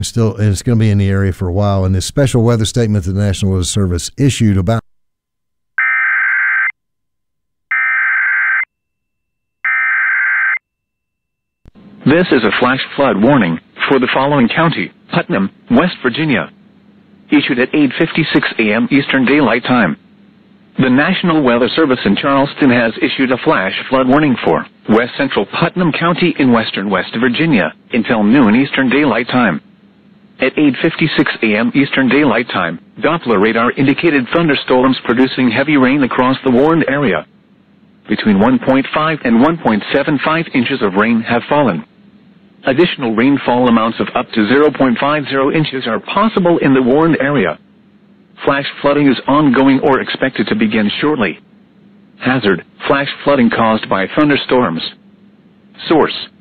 It's going to be in the area for a while. And this special weather statement that the National Weather Service issued about This is a flash flood warning for the following county: Putnam, West Virginia. Issued at 8:56 a.m. Eastern Daylight Time. The National Weather Service in Charleston has issued a flash flood warning for West Central Putnam County in western West Virginia until noon Eastern Daylight Time. At 8:56 a.m. Eastern Daylight Time, Doppler radar indicated thunderstorms producing heavy rain across the warned area. Between 1.5 and 1.75 inches of rain have fallen. Additional rainfall amounts of up to 0.50 inches are possible in the warned area. Flash flooding is ongoing or expected to begin shortly. Hazard: flash flooding caused by thunderstorms. Source: